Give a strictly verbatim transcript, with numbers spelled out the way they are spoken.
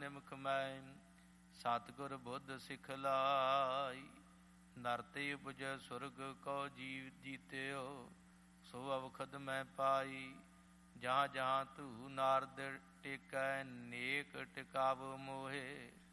ਨਿਮਖ ਮੈਂ ਸਤਿਗੁਰ ਬੁੱਧ ਸਿਖਲਾਈ। ਨਰ ਤੇ ਉਪਜੈ ਸੁਰਗ ਕਉ ਜੀਵ ਜੀਤਿਓ ਸੋ ਅਵਖਦ ਮੈਂ ਪਾਈ। ਜਹਾਂ ਜਹਾਂ ਧੂ ਨਾਰਦ ਟੇਕੈ ਨੇਕ ਟਿਕਾਵ ਮੋਹੇ